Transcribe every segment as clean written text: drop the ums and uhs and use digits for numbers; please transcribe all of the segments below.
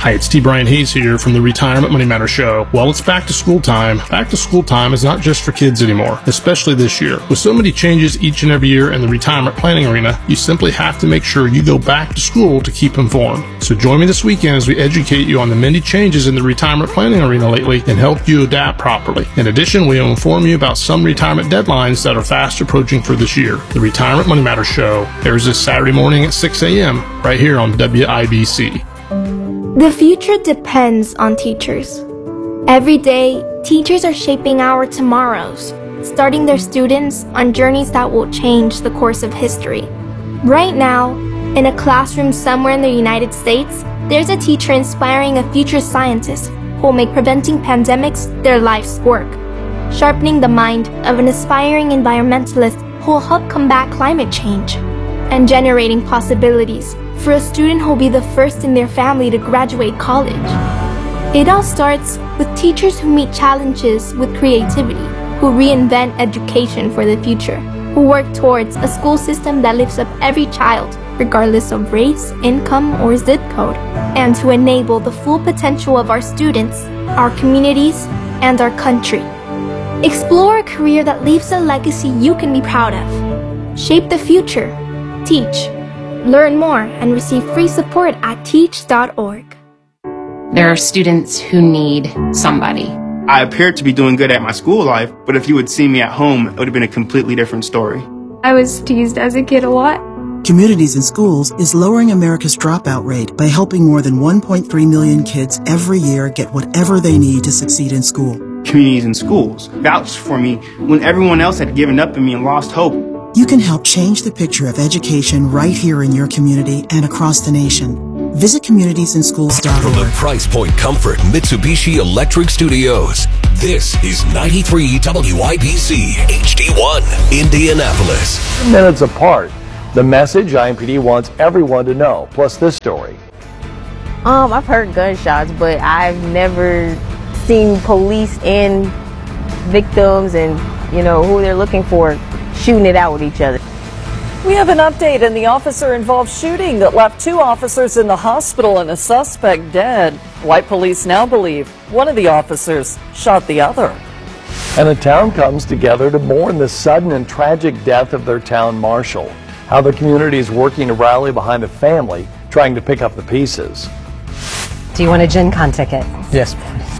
Hi, it's T. Brian Hayes here from the Retirement Money Matters Show. Well, it's back to school time. Back to school time is not just for kids anymore, especially this year. With so many changes each and every year in the retirement planning arena, you simply have to make sure you go back to school to keep informed. So join me this weekend as we educate you on the many changes in the retirement planning arena lately and help you adapt properly. In addition, we will inform you about some retirement deadlines that are fast approaching for this year. The Retirement Money Matters Show airs this Saturday morning at 6 a.m. right here on WIBC. The future depends on teachers. Every day, teachers are shaping our tomorrows, starting their students on journeys that will change the course of history. Right now, in a classroom somewhere in the United States, there's a teacher inspiring a future scientist who will make preventing pandemics their life's work, sharpening the mind of an aspiring environmentalist who will help combat climate change, and generating possibilities for a student who will be the first in their family to graduate college. It all starts with teachers who meet challenges with creativity, who reinvent education for the future, who work towards a school system that lifts up every child, regardless of race, income, or zip code, and to enable the full potential of our students, our communities, and our country. Explore a career that leaves a legacy you can be proud of. Shape the future. Teach. Learn more and receive free support at teach.org. There are students who need somebody. I appeared to be doing good at my school life, but if you had seen me at home, it would have been a completely different story. I was teased as a kid a lot. Communities in Schools is lowering America's dropout rate by helping more than 1.3 million kids every year get whatever they need to succeed in school. Communities in Schools vouched for me when everyone else had given up on me and lost hope. You can help change the picture of education right here in your community and across the nation. Visit communitiesandschools.org. From the Price Point Comfort Mitsubishi Electric Studios, this is 93 WIBC HD1, Indianapolis. Minutes apart. The message IMPD wants everyone to know, plus this story. I've heard gunshots, but I've never seen police and victims and, who they're looking for shooting it out with each other. We have an update in the officer-involved shooting that left 2 officers in the hospital and a suspect dead. White police now believe one of the officers shot the other. And the town comes together to mourn the sudden and tragic death of their town marshal. How the community is working to rally behind a family trying to pick up the pieces. Do you want a Gen Con ticket? Yes.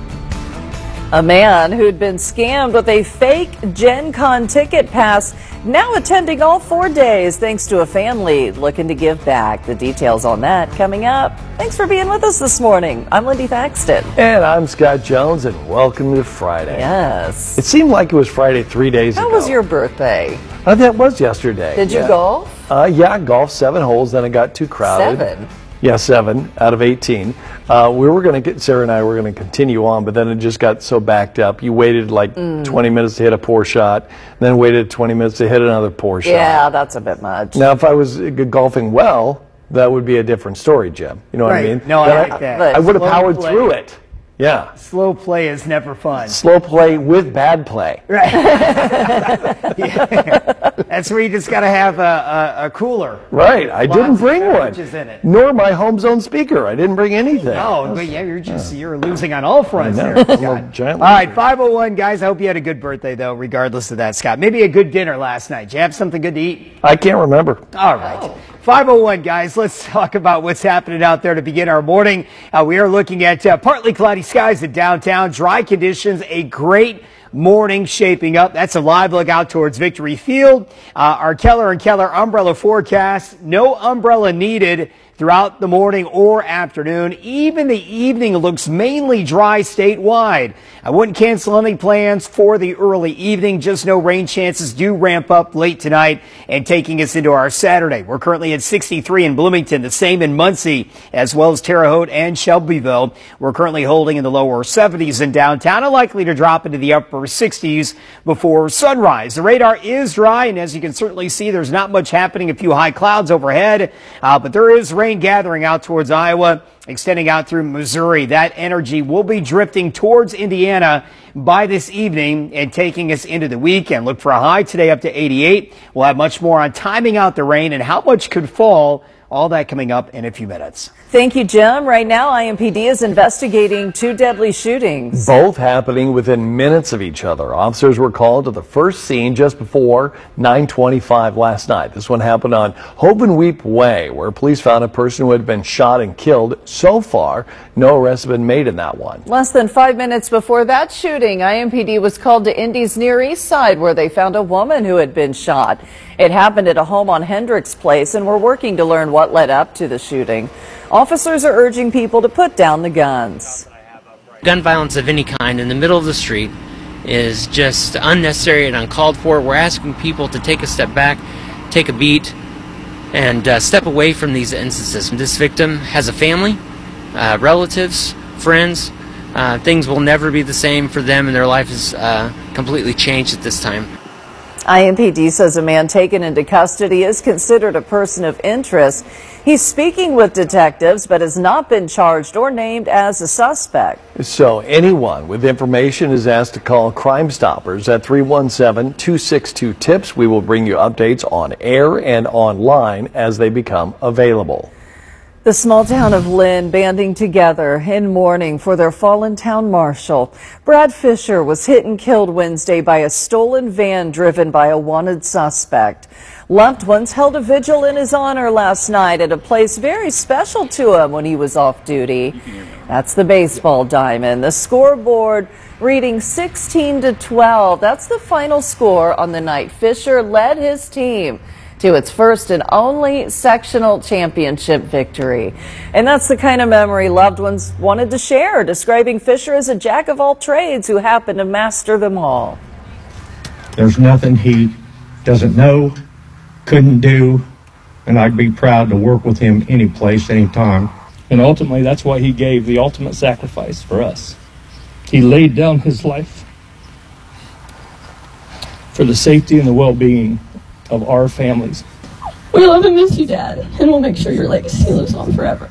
A man who'd been scammed with a fake Gen Con ticket pass now attending all 4 days thanks to a family looking to give back. The details on that coming up. Thanks for being with us this morning. I'm Lindy Thaxton. And I'm Scott Jones, and welcome to Friday. Yes. It seemed like it was Friday 3 days ago. How was your birthday? That was yesterday. Did you golf? Yeah, golf 7 holes, then it got too crowded. 7? Yeah, 7 out of 18. We were going to get, Sarah and I were going to continue on, but then it just got so backed up. You waited like 20 minutes to hit a poor shot, then waited 20 minutes to hit another poor shot. Yeah, that's a bit much. Now, if I was golfing well, that would be a different story, Jim. You know what I mean? No, I like that. I would have powered through it. Yeah. Slow play is never fun. Slow play with bad play. Right. That's where you just got to have a cooler. Right. I didn't bring one. In it. Nor my home zone speaker. I didn't bring anything. No, but yeah, you're losing on all fronts there. All right, 501 guys. I hope you had a good birthday though, regardless of that, Scott. Maybe a good dinner last night. Did you have something good to eat? I can't remember. All right. 501 guys, let's talk about what's happening out there to begin our morning. We are looking at partly cloudy skies in downtown, dry conditions, a great morning shaping up. That's a live look out towards Victory Field. Our Keller & Keller umbrella forecast, no umbrella needed throughout the morning or afternoon. Even the evening looks mainly dry statewide. I wouldn't cancel any plans for the early evening. Just no rain chances do ramp up late tonight and taking us into our Saturday. We're currently at 63 in Bloomington, the same in Muncie, as well as Terre Haute and Shelbyville. We're currently holding in the lower 70s in downtown and likely to drop into the upper 60s before sunrise. The radar is dry, and as you can certainly see, there's not much happening. A few high clouds overhead, but there is rain gathering out towards Iowa, extending out through Missouri. That energy will be drifting towards Indiana by this evening and taking us into the weekend. Look for a high today up to 88. We'll have much more on timing out the rain and how much could fall All that coming up in a few minutes. Thank you, Jim. Right now, IMPD is investigating 2 deadly shootings. Both happening within minutes of each other. Officers were called to the first scene just before 9:25 last night. This one happened on Hovenweep Way, where police found a person who had been shot and killed. So far, no arrests have been made in that one. Less than 5 minutes before that shooting, IMPD was called to Indy's Near East Side, where they found a woman who had been shot. It happened at a home on Hendricks Place, and we're working to learn what led up to the shooting. Officers are urging people to put down the guns. Gun violence of any kind in the middle of the street is just unnecessary and uncalled for. We're asking people to take a step back, take a beat, and step away from these instances. This victim has a family, relatives, friends. Things will never be the same for them, and their life is completely changed at this time. IMPD says a man taken into custody is considered a person of interest. He's speaking with detectives, but has not been charged or named as a suspect. So anyone with information is asked to call Crime Stoppers at 317-262-TIPS. We will bring you updates on air and online as they become available. The small town of Lynn banding together in mourning for their fallen town marshal. Brad Fisher was hit and killed Wednesday by a stolen van driven by a wanted suspect. Loved ones held a vigil in his honor last night at a place very special to him when he was off duty. That's the baseball diamond. The scoreboard reading 16-12. That's the final score on the night. Fisher led his team to its first and only sectional championship victory. And that's the kind of memory loved ones wanted to share, describing Fisher as a jack of all trades who happened to master them all. There's nothing he doesn't know, couldn't do, and I'd be proud to work with him any place, anytime. And ultimately, that's why he gave the ultimate sacrifice for us. He laid down his life for the safety and the well-being of our families. We love and miss you, Dad, and we'll make sure your legacy lives on forever.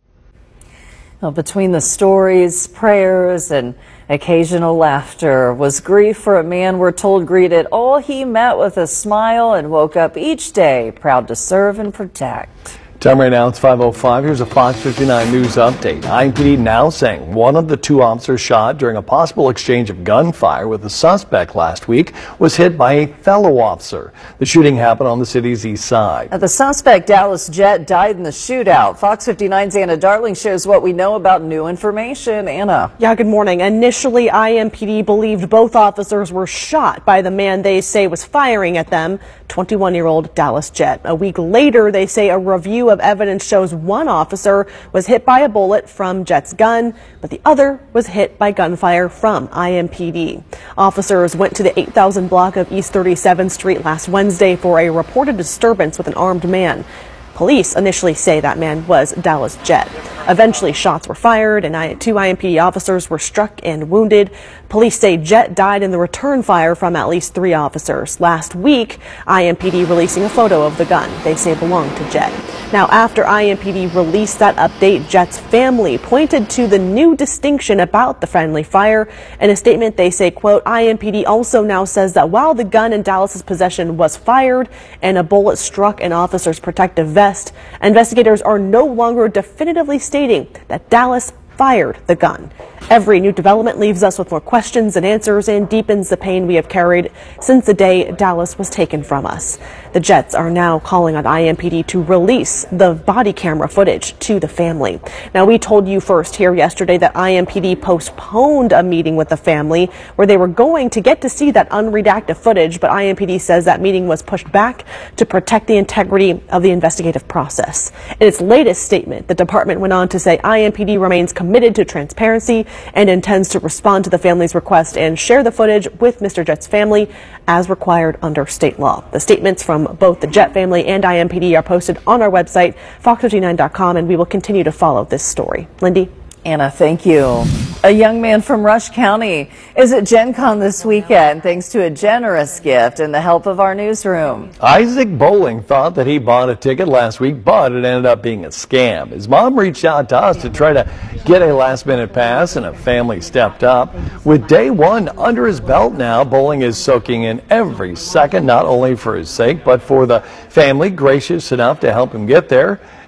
Well, between the stories, prayers, and occasional laughter was grief for a man we're told greeted all he met with a smile and woke up each day proud to serve and protect. Time right now, it's 5:05. Here's a Fox 59 News update. IMPD now saying one of the 2 officers shot during a possible exchange of gunfire with a suspect last week was hit by a fellow officer. The shooting happened on the city's east side. The suspect, Dallas Jett, died in the shootout. Fox 59's Anna Darling shows what we know about new information. Anna. Yeah, good morning. Initially, IMPD believed both officers were shot by the man they say was firing at them, 21-year-old Dallas Jett. A week later, they say a review of evidence shows one officer was hit by a bullet from Jett's gun, but the other was hit by gunfire from IMPD. Officers went to the 8000 block of East 37th Street last Wednesday for a reported disturbance with an armed man. Police initially say that man was Dallas Jett. Eventually, shots were fired and 2 IMPD officers were struck and wounded. Police say Jett died in the return fire from at least 3 officers. Last week, IMPD releasing a photo of the gun they say belonged to Jett. Now, after IMPD released that update, Jett's family pointed to the new distinction about the friendly fire. In a statement, they say, quote, IMPD also now says that while the gun in Dallas's possession was fired and a bullet struck an officer's protective vest, investigators are no longer definitively stating that Dallas fired the gun. Every new development leaves us with more questions than answers and deepens the pain we have carried since the day Dallas was taken from us. The Jetts are now calling on IMPD to release the body camera footage to the family. Now, we told you first here yesterday that IMPD postponed a meeting with the family where they were going to get to see that unredacted footage, but IMPD says that meeting was pushed back to protect the integrity of the investigative process. In its latest statement, the department went on to say IMPD remains committed to transparency and intends to respond to the family's request and share the footage with Mr. Jett's family as required under state law. The statements from both the Jett family and IMPD are posted on our website, fox59.com, and we will continue to follow this story. Lindy? Anna, thank you. A young man from Rush County is at Gen Con this weekend thanks to a generous gift and the help of our newsroom. Isaac Bowling thought that he bought a ticket last week, but it ended up being a scam. His mom reached out to us to try to get a last-minute pass, and a family stepped up. With day one under his belt now, Bowling is soaking in every second, not only for his sake, but for the family gracious enough to help him get there.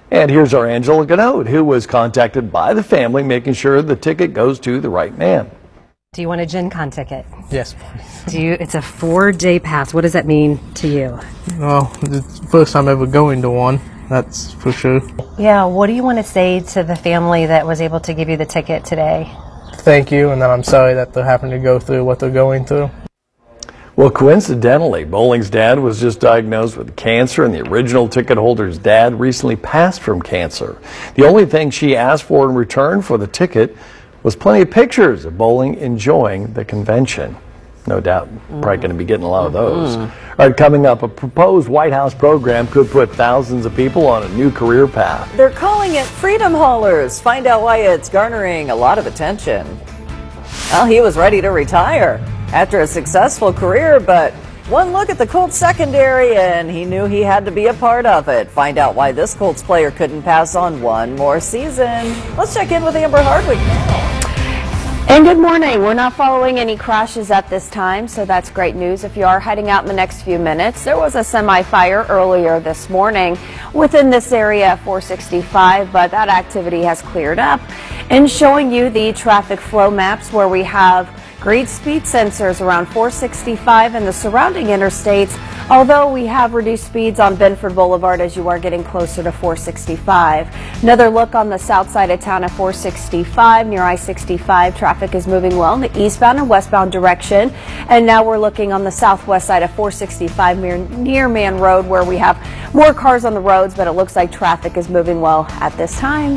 And here's our Angela Ganode, who was contacted by the family, making sure the ticket goes to the right man. Do you want a Gen Con ticket? Yes, please. It's a 4-day pass. What does that mean to you? Well, it's the first time ever going to one, that's for sure. Yeah, what do you want to say to the family that was able to give you the ticket today? Thank you, and then I'm sorry that they're having to go through what they're going through. Well, coincidentally, Bowling's dad was just diagnosed with cancer, and the original ticket holder's dad recently passed from cancer. The only thing she asked for in return for the ticket was plenty of pictures of Bowling enjoying the convention. No doubt, probably going to be getting a lot of those. All right, coming up, a proposed White House program could put thousands of people on a new career path. They're calling it Freedom Haulers. Find out why it's garnering a lot of attention. Well, he was ready to retire after a successful career, but one look at the Colts secondary and he knew he had to be a part of it. Find out why this Colts player couldn't pass on one more season. Let's check in with Amber Hardwick now. And good morning. We're not following any crashes at this time, so that's great news if you are heading out in the next few minutes. There was a semi-fire earlier this morning within this area at 465, but that activity has cleared up. And showing you the traffic flow maps where we have great speed sensors around 465 and the surrounding interstates, although we have reduced speeds on Benford Boulevard as you are getting closer to 465. Another look on the south side of town at 465 near I-65. Traffic is moving well in the eastbound and westbound direction. And now we're looking on the southwest side of 465 near Man Road, where we have more cars on the roads, but it looks like traffic is moving well at this time.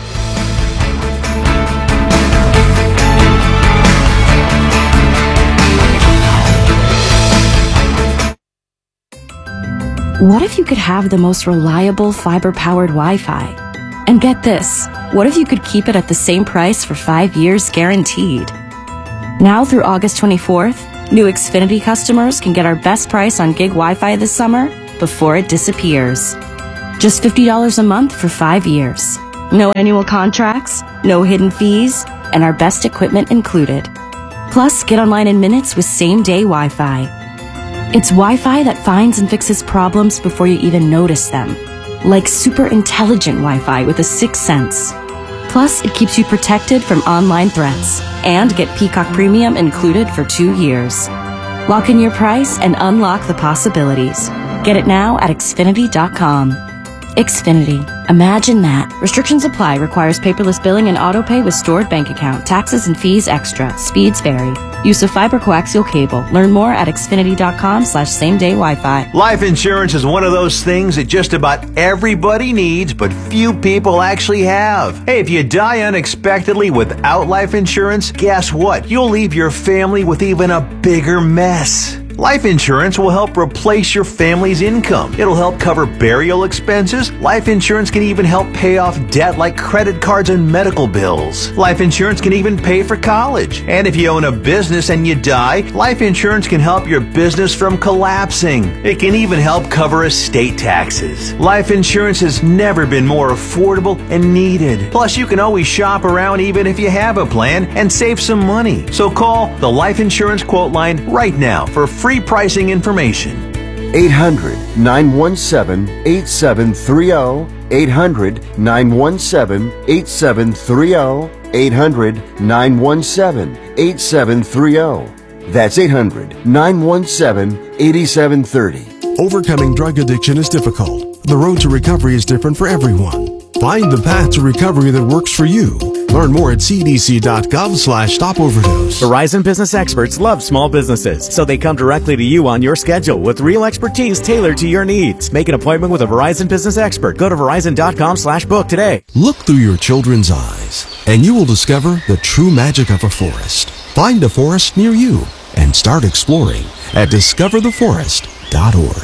What if you could have the most reliable fiber-powered Wi-Fi? And get this, what if you could keep it at the same price for 5 years guaranteed? Now through August 24th, new Xfinity customers can get our best price on gig Wi-Fi this summer before it disappears. Just $50 a month for 5 years. No annual contracts, no hidden fees, and our best equipment included. Plus, get online in minutes with same-day Wi-Fi. It's Wi-Fi that finds and fixes problems before you even notice them. Like super intelligent Wi-Fi with a sixth sense. Plus, it keeps you protected from online threats. And get Peacock Premium included for 2 years. Lock in your price and unlock the possibilities. Get it now at Xfinity.com. Xfinity. Imagine that. Restrictions apply. Requires paperless billing and auto-pay with stored bank account. Taxes and fees extra. Speeds vary. Use of fiber coaxial cable. Learn more at Xfinity.com/same-day Wi-Fi. Life insurance is one of those things that just about everybody needs, but few people actually have. Hey, if you die unexpectedly without life insurance, guess what? You'll leave your family with even a bigger mess. Life insurance will help replace your family's income. It'll help cover burial expenses. Life insurance can even help pay off debt like credit cards and medical bills. Life insurance can even pay for college. And if you own a business and you die, life insurance can help your business from collapsing. It can even help cover estate taxes. Life insurance has never been more affordable and needed. Plus, you can always shop around even if you have a plan and save some money. So call the Life Insurance Quote Line right now for free pricing information. 800-917-8730. 800-917-8730. 800-917-8730. That's 800-917-8730. Overcoming drug addiction is difficult. The road to recovery is different for everyone. Find the path to recovery that works for you. Learn more at cdc.gov/stopoverdose. Verizon Business Experts love small businesses, so they come directly to you on your schedule with real expertise tailored to your needs. Make an appointment with a Verizon Business Expert. Go to verizon.com/book today. Look through your children's eyes, and you will discover the true magic of a forest. Find a forest near you and start exploring at discovertheforest.org.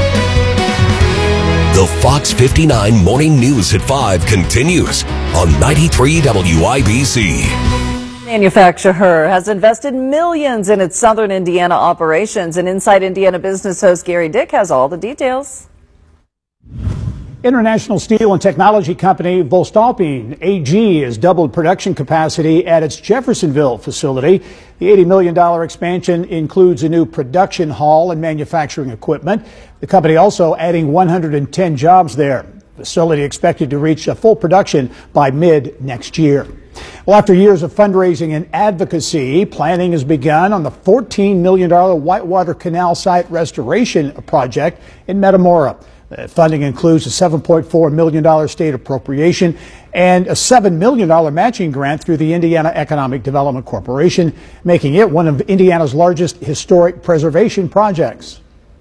The Fox 59 Morning News at 5 continues on 93 WIBC. Manufacturer has invested millions in its southern Indiana operations, and Inside Indiana business host Gary Dick has all the details. International steel and technology company voestalpine AG has doubled production capacity at its Jeffersonville facility. The $80 million expansion includes a new production hall and manufacturing equipment. The company also adding 110 jobs there. Facility expected to reach full production by mid next year. Well, after years of fundraising and advocacy, planning has begun on the $14 million Whitewater Canal site restoration project in Metamora. The funding includes a $7.4 million state appropriation and a $7 million matching grant through the Indiana Economic Development Corporation, making it one of Indiana's largest historic preservation projects.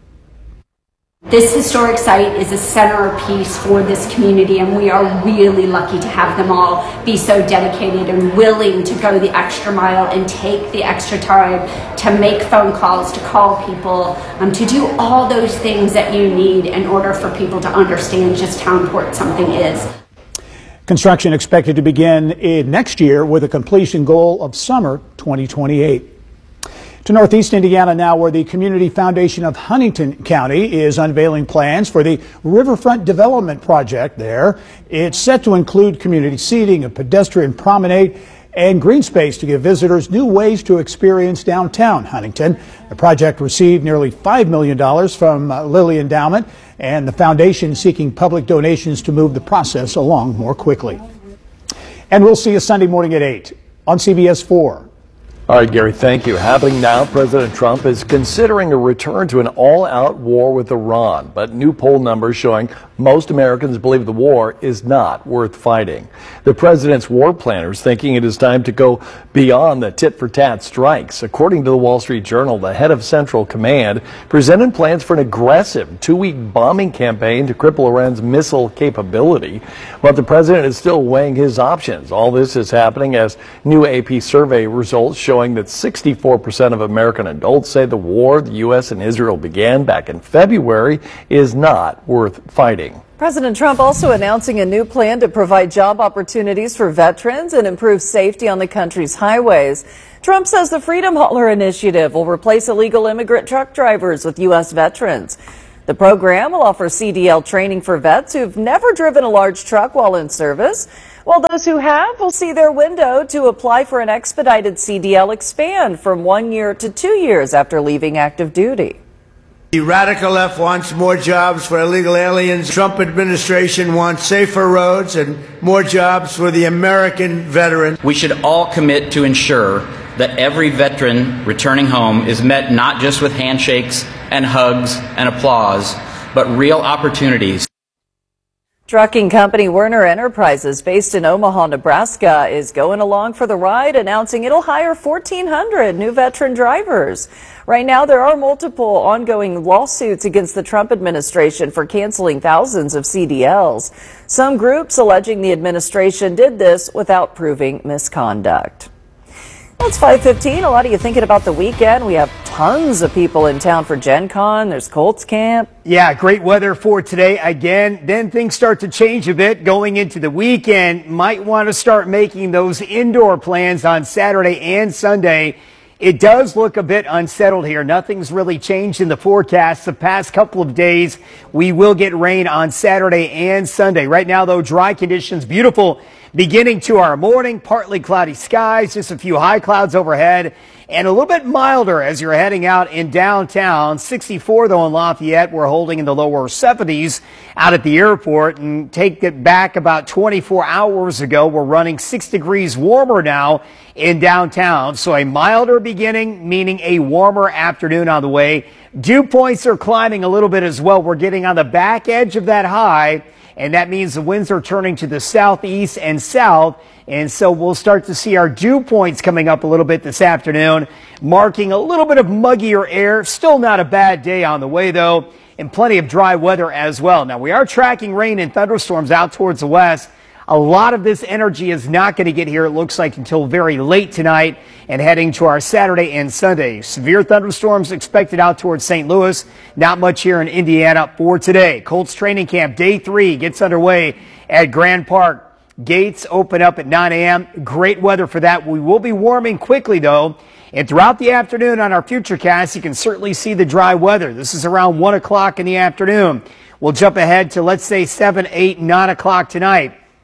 This historic site is a centerpiece for this community, and we are really lucky to have them all be so dedicated and willing to go the extra mile and take the extra time to make phone calls, to call people, to do all those things that you need in order for people to understand just how important something is. Construction expected to begin next year with a completion goal of summer 2028. To Northeast Indiana now, where the Community Foundation of Huntington County is unveiling plans for the Riverfront Development Project there. It's set to include community seating, a pedestrian promenade, and green space to give visitors new ways to experience downtown Huntington. The project received nearly $5 million from Lilly Endowment, and the foundation seeking public donations to move the process along more quickly. And we'll see you Sunday morning at 8 on CBS 4. All right, Gary, thank you. Happening now, President Trump is considering a return to an all-out war with Iran, but new poll numbers showing most Americans believe the war is not worth fighting. The president's war planners thinking it is time to go beyond the tit-for-tat strikes. According to the Wall Street Journal, the head of Central Command presented plans for an aggressive 2-week bombing campaign to cripple Iran's missile capability, but the president is still weighing his options. All this is happening as new AP survey results showing that 64% of American adults say the war the U.S. and Israel began back in February is not worth fighting. President Trump also announcing a new plan to provide job opportunities for veterans and improve safety on the country's highways. Trump says the Freedom Hauler initiative will replace illegal immigrant truck drivers with U.S. veterans. The program will offer CDL training for vets who've never driven a large truck while in service, while those who have will see their window to apply for an expedited CDL expand from 1 year to 2 years after leaving active duty. The radical left wants more jobs for illegal aliens. The Trump administration wants safer roads and more jobs for the American veteran. We should all commit to ensure that every veteran returning home is met not just with handshakes and hugs and applause, but real opportunities. Trucking company Werner Enterprises, based in Omaha, Nebraska, is going along for the ride, announcing it'll hire 1,400 new veteran drivers. Right now, there are multiple ongoing lawsuits against the Trump administration for canceling thousands of CDLs. Some groups alleging the administration did this without proving misconduct. Well, it's 5:15. A lot of you thinking about the weekend. We have tons of people in town for Gen Con. There's Colts Camp. Yeah, great weather for today again. Then things start to change a bit going into the weekend. Might want to start making those indoor plans on Saturday and Sunday. It does look a bit unsettled here. Nothing's really changed in the forecast. The past couple of days, we will get rain on Saturday and Sunday. Right now, though, dry conditions, beautiful beginning to our morning. Partly cloudy skies, just a few high clouds overhead, and a little bit milder as you're heading out in downtown. 64, though, in Lafayette. We're holding in the lower 70s out at the airport. And take it back about 24 hours ago, we're running 6 degrees warmer now in downtown. So a milder beginning, meaning a warmer afternoon on the way. Dew points are climbing a little bit as well. We're getting on the back edge of that high, and that means the winds are turning to the southeast and south. And so we'll start to see our dew points coming up a little bit this afternoon, marking a little bit of muggier air. Still not a bad day on the way, though, and plenty of dry weather as well. Now, we are tracking rain and thunderstorms out towards the west. A lot of this energy is not going to get here, it looks like, until very late tonight and heading to our Saturday and Sunday. Severe thunderstorms expected out towards St. Louis. Not much here in Indiana for today. Colts training camp day 3 gets underway at Grand Park. Gates open up at 9 a.m. Great weather for that. We will be warming quickly, though. And throughout the afternoon on our Futurecast, you can certainly see the dry weather. This is around 1 o'clock in the afternoon. We'll jump ahead to, let's say, 7, 8, 9 o'clock tonight.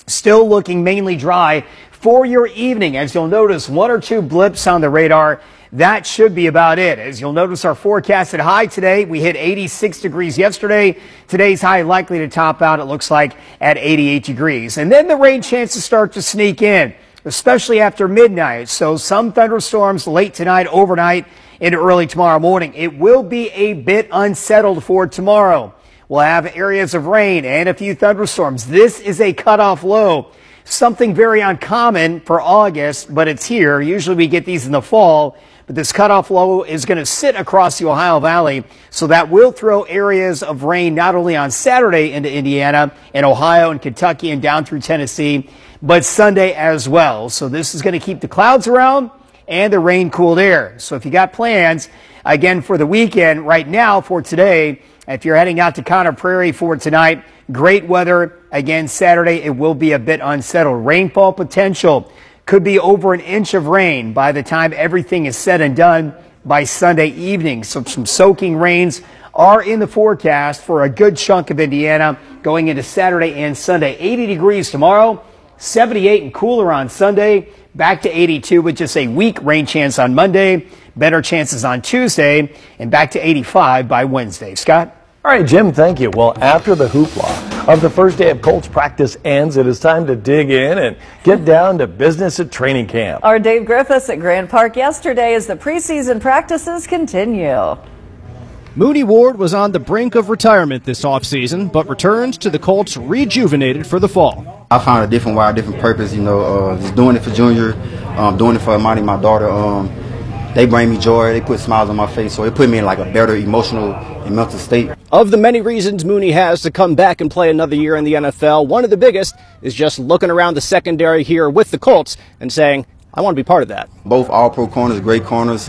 Still looking mainly dry for your evening, as you'll notice 1 or 2 blips on the radar. That should be about it. As you'll notice, our forecasted high today, we hit 86 degrees yesterday. Today's high likely to top out, it looks like, at 88 degrees. And then the rain chances start to sneak in, especially after midnight. So some thunderstorms late tonight, overnight, into early tomorrow morning. It will be a bit unsettled for tomorrow. We'll have areas of rain and a few thunderstorms. This is a cutoff low. Something very uncommon for August, but it's here. Usually we get these in the fall. But this cutoff low is going to sit across the Ohio Valley, so that will throw areas of rain not only on Saturday into Indiana and Ohio and Kentucky and down through Tennessee, but Sunday as well. So this is going to keep the clouds around and the rain cooled air. So if you got plans, again, for the weekend, right now for today, if you're heading out to Conner Prairie for tonight, great weather. Again, Saturday, it will be a bit unsettled. Rainfall potential could be over an inch of rain by the time everything is said and done by Sunday evening. So some soaking rains are in the forecast for a good chunk of Indiana going into Saturday and Sunday. 80 degrees tomorrow, 78 and cooler on Sunday, back to 82 with just a weak rain chance on Monday, better chances on Tuesday, and back to 85 by Wednesday. Scott? All right, Jim, thank you. Well, after the hoopla of the first day of Colts practice ends, it is time to dig in and get down to business at training camp. Our Dave Griffiths at Grand Park yesterday as the preseason practices continue. Mooney Ward was on the brink of retirement this offseason, but returns to the Colts rejuvenated for the fall. I found a different way, a different purpose, just doing it for Junior, doing it for Amani, my daughter. They bring me joy, they put smiles on my face, so it put me in like a better emotional and mental state. Of the many reasons Mooney has to come back and play another year in the NFL, one of the biggest is just looking around the secondary here with the Colts and saying, I want to be part of that. Both all-pro corners, great corners,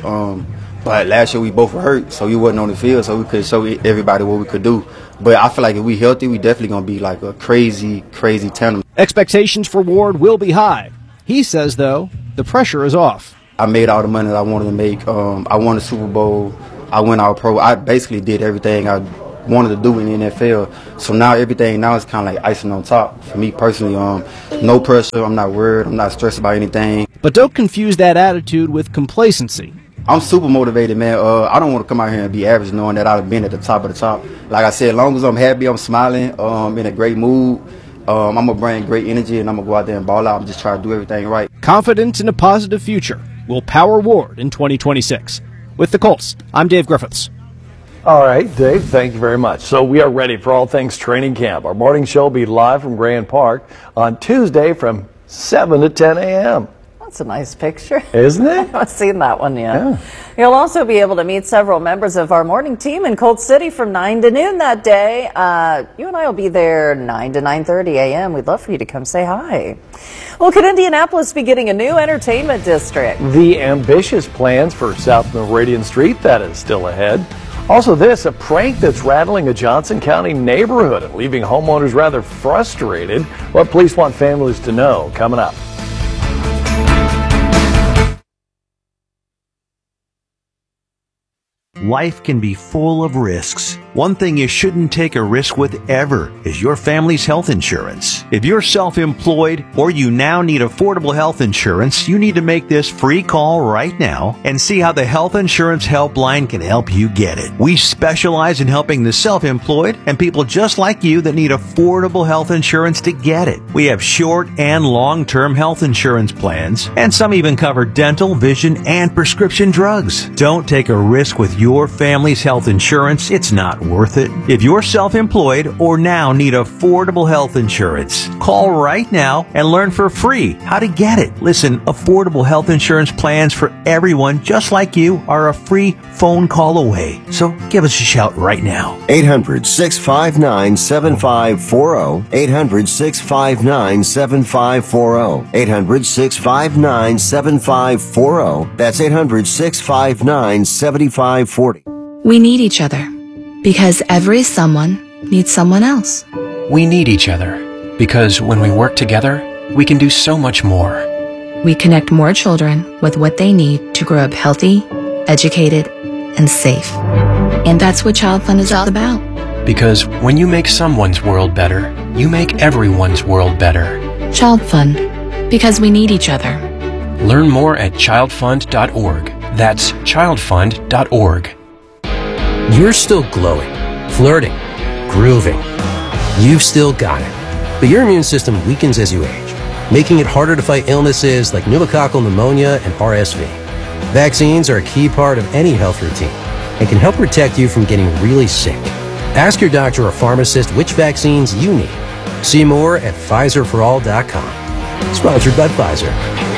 but last year we both were hurt, so we wasn't on the field, so we could show everybody what we could do. But I feel like if we healthy, we definitely going to be like a crazy, crazy tandem. Expectations for Ward will be high. He says, though, the pressure is off. I made all the money that I wanted to make. I won the Super Bowl. I went all pro. I basically did everything I wanted to do in the NFL. So now everything now is kind of like icing on top for me personally. No pressure. I'm not worried. I'm not stressed about anything. But don't confuse that attitude with complacency. I'm super motivated, man. I don't want to come out here and be average knowing that I've been at the top of the top. Like I said, as long as I'm happy, I'm smiling, in a great mood, I'm going to bring great energy and I'm going to go out there and ball out and just try to do everything right. Confident in a positive future will power Ward in 2026. With the Colts, I'm Dave Griffiths. All right, Dave, thank you very much. So we are ready for all things training camp. Our morning show will be live from Grand Park on Tuesday from 7 to 10 a.m. That's a nice picture. Isn't it? I haven't seen that one yet. Yeah. You'll also be able to meet several members of our morning team in Colt City from 9 to noon that day. You and I will be there 9 to 9:30 a.m. We'd love for you to come say hi. Well, could Indianapolis be getting a new entertainment district? The ambitious plans for South Meridian Street, that is still ahead. Also this, a prank that's rattling a Johnson County neighborhood and leaving homeowners rather frustrated. What police want families to know, coming up. Life can be full of risks. One thing you shouldn't take a risk with ever is your family's health insurance. If you're self-employed or you now need affordable health insurance, you need to make this free call right now and see how the Health Insurance Helpline can help you get it. We specialize in helping the self-employed and people just like you that need affordable health insurance to get it. We have short and long-term health insurance plans, and some even cover dental, vision, and prescription drugs. Don't take a risk with your family's health insurance. It's not worth it. If you're self-employed or now need affordable health insurance, call right now and learn for free how to get it. Listen, affordable health insurance plans for everyone just like you are a free phone call away. So give us a shout right now. 800-659-7540. 800-659-7540. 800-659-7540. That's 800-659-7540. We need each other because every someone needs someone else. We need each other because when we work together, we can do so much more. We connect more children with what they need to grow up healthy, educated, and safe. And that's what Child Fund is all about. Because when you make someone's world better, you make everyone's world better. Child Fund, because we need each other. Learn more at childfund.org. That's childfund.org. You're still glowing, flirting, grooving. You've still got it. But your immune system weakens as you age, making it harder to fight illnesses like pneumococcal pneumonia and RSV. Vaccines are a key part of any health routine and can help protect you from getting really sick. Ask your doctor or pharmacist which vaccines you need. See more at PfizerForAll.com. Sponsored by Pfizer.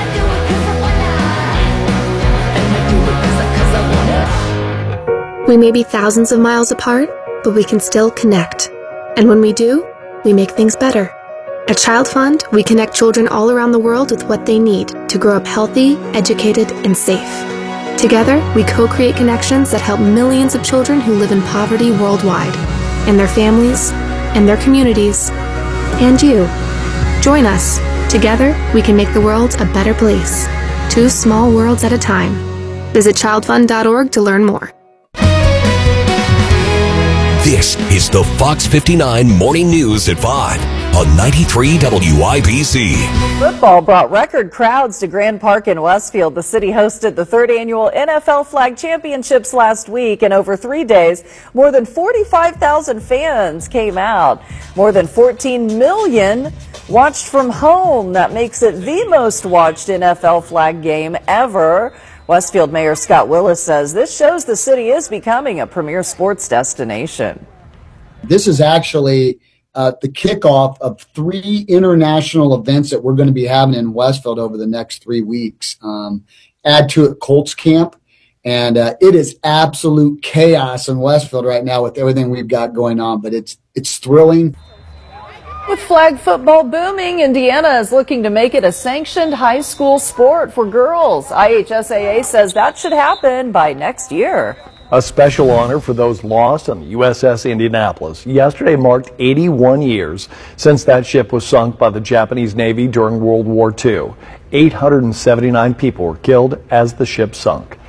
We may be thousands of miles apart, but we can still connect. And when we do, we make things better. At Child Fund, we connect children all around the world with what they need to grow up healthy, educated, and safe. Together, we co-create connections that help millions of children who live in poverty worldwide, and their families, and their communities, and you. Join us. Together, we can make the world a better place. 2 small worlds at a time. Visit childfund.org to learn more. This is the Fox 59 Morning News at 5 on 93 WIBC. Football brought record crowds to Grand Park in Westfield. The city hosted the 3rd annual NFL Flag Championships last week, and over 3 days, more than 45,000 fans came out. More than 14 million watched from home. That makes it the most watched NFL flag game ever. Westfield Mayor Scott Willis says this shows the city is becoming a premier sports destination. This is actually the kickoff of 3 international events that we're going to be having in Westfield over the next 3 weeks. Add to it Colts Camp, and it is absolute chaos in Westfield right now with everything we've got going on, but it's thrilling. With flag football booming, Indiana is looking to make it a sanctioned high school sport for girls. IHSAA says that should happen by next year. A special honor for those lost on the USS Indianapolis. Yesterday marked 81 years since that ship was sunk by the Japanese Navy during World War II. 879 people were killed as the ship sunk.